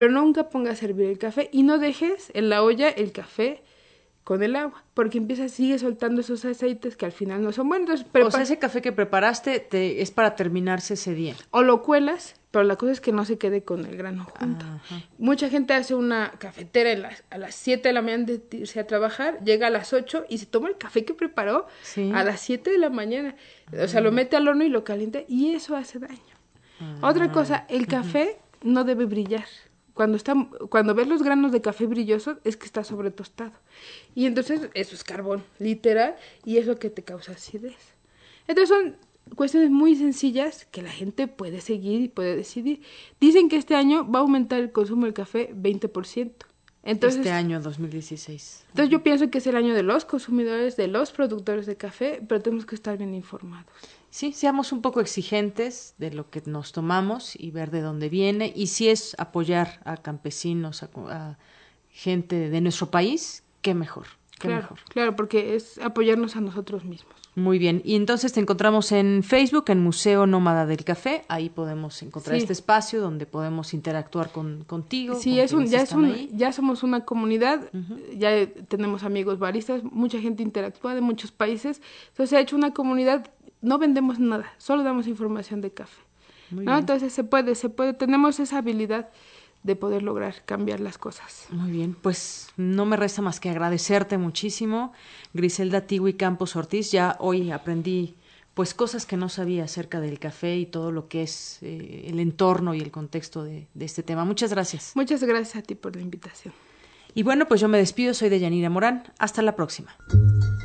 Pero nunca pongas a hervir el café y no dejes en la olla el café con el agua, porque sigue soltando esos aceites que al final no son buenos. O sea, ese café que preparaste es para terminarse ese día. O lo cuelas, pero la cosa es que no se quede con el grano junto. Ajá. Mucha gente hace una cafetera a las 7 de la mañana de irse a trabajar, llega a las 8 y se toma el café que preparó a las 7 de la mañana. O sea, lo mete al horno y lo calienta y eso hace daño. Otra cosa, el café no debe brillar. Cuando ves los granos de café brillosos es que está sobretostado. Y entonces eso es carbón, literal, y es lo que te causa acidez. Entonces son cuestiones muy sencillas que la gente puede seguir y puede decidir. Dicen que este año va a aumentar el consumo del café 20%. Entonces, este año 2016. Entonces yo pienso que es el año de los consumidores, de los productores de café, pero tenemos que estar bien informados. Sí, seamos un poco exigentes de lo que nos tomamos y ver de dónde viene. Y si es apoyar a campesinos, a gente de nuestro país, qué mejor. Claro, porque es apoyarnos a nosotros mismos. Muy bien. Y entonces te encontramos en Facebook, en Museo Nómada del Café. Ahí podemos encontrar este espacio donde podemos interactuar contigo. Sí, ya somos una comunidad, ya tenemos amigos baristas, mucha gente interactúa de muchos países. Entonces se ha hecho una comunidad, no vendemos nada, solo damos información de café. ¿No? Entonces se puede, tenemos esa habilidad de poder lograr cambiar las cosas. Muy bien, pues no me resta más que agradecerte muchísimo, Griselda Tigui Campos Ortiz. Ya hoy aprendí pues cosas que no sabía acerca del café y todo lo que es el entorno y el contexto de este tema. Muchas gracias. Muchas gracias a ti por la invitación. Y bueno, pues yo me despido, soy Deyanira Morán. Hasta la próxima.